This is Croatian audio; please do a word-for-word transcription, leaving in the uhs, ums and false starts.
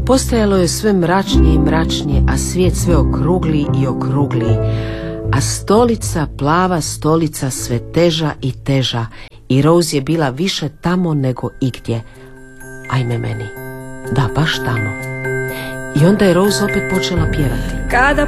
Postajalo je sve mračnije i mračnije, a svijet sve okrugliji i okrugliji, a stolica, plava stolica, sve teža i teža, i Rose je bila više tamo nego igdje. Ajme meni, da, baš tamo. I onda je Rose opet počela pjevati. Kada